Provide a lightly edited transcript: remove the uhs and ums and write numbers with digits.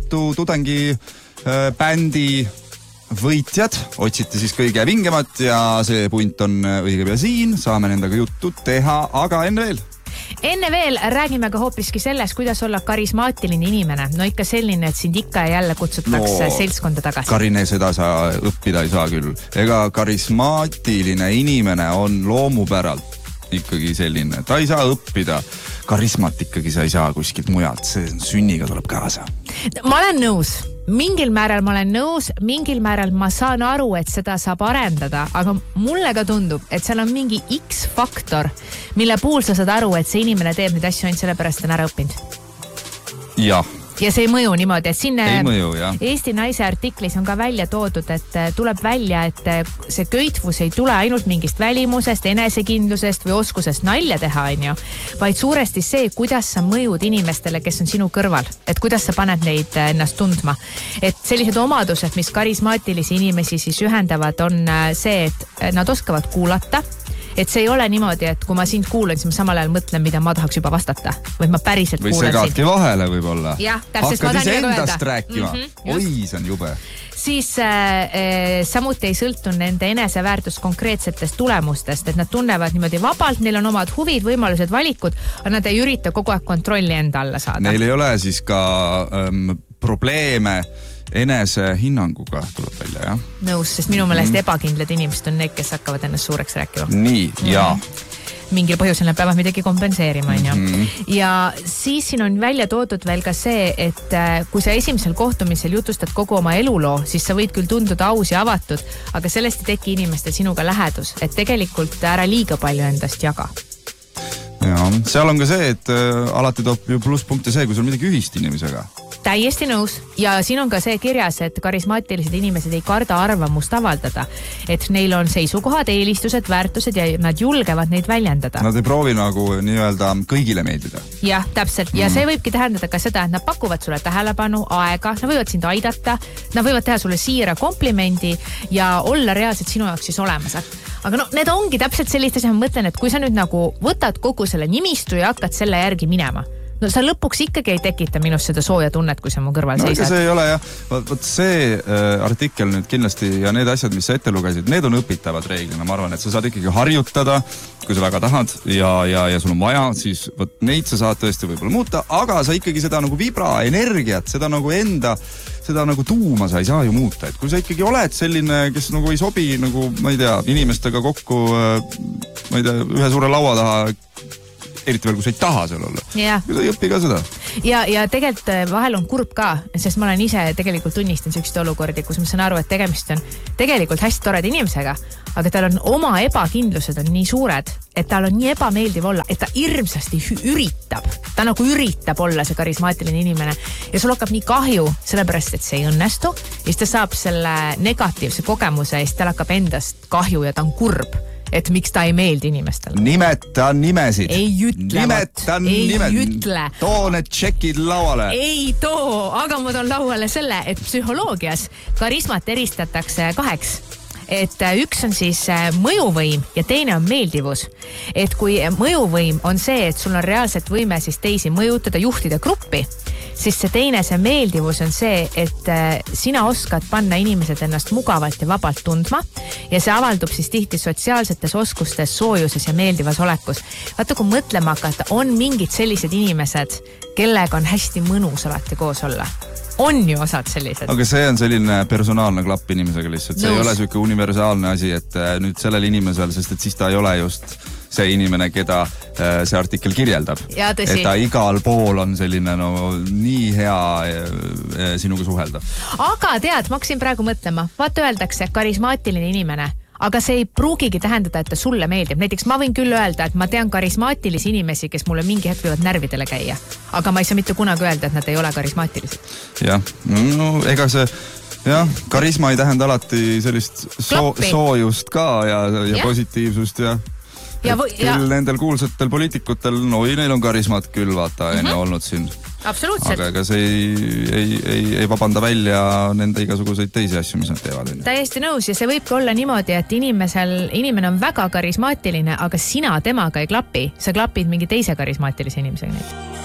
Tartu tudengi bändi võitjad, otsiti siis kõige vingemat ja see punt on õige pea siin, saame nendega juttu teha, aga enne veel räägime ka hoopiski sellest, kuidas olla karismaatiline inimene. No ikka selline, et sind ikka ja jälle kutsutakse seltskonda tagasi. Karine, seda sa õppida ei saa küll. Ega karismaatiline inimene on loomupäralt ikkagi selline. Ta ei saa õppida. Karismat ikkagi sa ei saa kuskilt mujalt. See sünniga tuleb kaasa. Ma olen nõus. Mingil määral ma olen nõus, mingil määral ma saan aru, et seda saab arendada, aga mulle ka tundub, et seal on mingi X-faktor, mille puhul sa saad aru, et see inimene teeb neid asju ainult sellepärast, et on ära õppinud. Jah. Ja see ei mõju niimoodi, et siin mõju, Eesti Naise artiklis on ka välja toodud, et tuleb välja, et see köitvus ei tule ainult mingist välimusest, enesekindlusest või oskusest nalja teha, vaid suuresti see, kuidas sa mõjud inimestele, kes on sinu kõrval. Et kuidas sa paned neid ennast tundma. Et sellised omadused, mis karismaatilisi inimesi siis ühendavad, on see, et nad oskavad kuulata. Et see ei ole niimoodi, et kui ma sind kuulen, siis ma samal ajal mõtlen, mida ma tahaks juba vastata. Või ma päriselt kuulen sind. Või segadki vahele võib-olla. Jah, täpselt. Hakkad ise endast rääkima. Oi, see on jube. Siis samuti ei sõltu nende eneseväärtus konkreetsetest tulemustest, et nad tunnevad niimoodi vabalt, neil on omad huvid, võimalused, valikud, aga nad ei ürita kogu aeg kontrolli enda alla saada. Neil ei ole siis ka probleeme enese hinnanguga tuleb välja, jah? Nõus, sest minu meelest ebakindlad inimesed on need, kes hakkavad ennast suureks rääkima. Nii, jaa. Mingil põhjusel nad peavad midagi kompenseerima, Ja siis siin on välja toodud veel ka see, et kui sa esimesel kohtumisel jutustad kogu oma eluloo, siis sa võid küll tunduda aus ja avatud, aga sellest ei teki inimestel sinuga lähedus, et tegelikult ära liiga palju endast jaga. Ja, seal on ka see, et alati toob ju plusspunkte see, kui sul midagi ühist inimesega. Täiesti nõus. Ja siin on ka see kirjas, et karismaatilised inimesed ei karda arvamust avaldada. Et neil on seisukohad, eelistused, väärtused ja nad julgevad neid väljendada. Nad ei proovi nagu nii-öelda kõigile meeldida. Jah, täpselt. Ja see võibki tähendada ka seda, et nad pakuvad sulle tähelepanu, aega, nad võivad sind aidata, nad võivad teha sulle siira komplimendi ja olla reaalselt sinu jaoks siis olemas. Aga need ongi täpselt sellist asja, ma mõtlen, et kui sa nüüd nagu võtad kogu selle nimistu ja hakkad selle järgi minema, no sa lõpuks ikkagi ei tekita minust seda sooja tunnet, kui sa mu kõrval seisad. No see ei ole, jah. Võt see artikkel nüüd kindlasti ja need asjad, mis sa ette lugesid, need on õpitavad reeglina. Ma arvan, et sa saad ikkagi harjutada, kui sa väga tahad ja sul on vaja, siis neid sa saad tõesti võib-olla muuta, aga sa ikkagi seda nagu vibraenergiat, seda nagu seda nagu tuuma sa ei saa ju muuta. Et kui sa ikkagi oled selline, kes nagu ei sobi nagu, ma ei tea, inimestega kokku, ma ei tea, ühe suure laua taha, eriti veel, kui sa ei taha seal olla. Kui sa ei õpi ka seda. Ja tegelikult vahel on kurb ka, sest ma olen ise tegelikult tunnistan selliseid olukordi, kus ma saan aru, et tegemist on tegelikult hästi toreda inimesega, aga tal on oma ebakindlused on nii suured, et tal on nii ebameeldiv olla, et ta hirmsasti üritab. Ta nagu üritab olla see karismaatiline inimene ja sul hakkab nii kahju, sellepärast, et see ei õnnestu ja siis ta saab selle negatiivse kogemuse ja siis tal hakkab endast kahju ja ta on kurb. Et miks ta ei meeldi inimestele. Nimeta nimesid. Ei ütle. Ei ütle. Too need tšekid lauale. Ei too, aga ma toon lauale selle, et psühholoogias karismat eristatakse 2. Et üks on siis mõjuvõim ja teine on meeldivus. Et kui mõjuvõim on see, et sul on reaalselt võime siis teisi mõjutada, juhtida gruppi, siis see teine, see meeldivus on see, et sina oskad panna inimesed ennast mugavalt ja vabalt tundma ja see avaldub siis tihti sotsiaalsetes oskustes, soojuses ja meeldivas olekus. Vaata, kui mõtlema hakata, on mingid sellised inimesed, kellega on hästi mõnus alati koos olla. On ju osad sellised. Aga see on selline personaalne klapp inimesega lihtsalt. See ei ole selline universaalne asi, et nüüd sellel inimesel, sest et siis ta ei ole just see inimene, keda see artikkel kirjeldab. Ja, tõsi. Et ta igal pool on selline nii hea sinuga suhelda. Aga tead, ma hakkasin praegu mõtlema. Vaata öeldakse karismaatiline inimene. Aga see ei pruugigi tähendada, et ta sulle meeldib. Näiteks ma võin küll öelda, et ma tean karismaatilisi inimesi, kes mulle mingi hetk võivad närvidele käia. Aga ma ei saa mitte kunagi öelda, et nad ei ole karismaatilised. Jah, no ega see, karisma ei tähenda alati sellist soojust ka ja positiivsust ja küll nendel kuulsatel poliitikutel, neil on karismat küll, vaata, olnud siin. Absoluutselt. Aga ega see ei vabanda välja nende igasuguseid teisi asju, mis nad teevad. Täiesti nõus ja see võibki olla niimoodi, et inimene on väga karismaatiline, aga sina temaga ei klapi. Sa klapid mingi teise karismaatilise inimesega.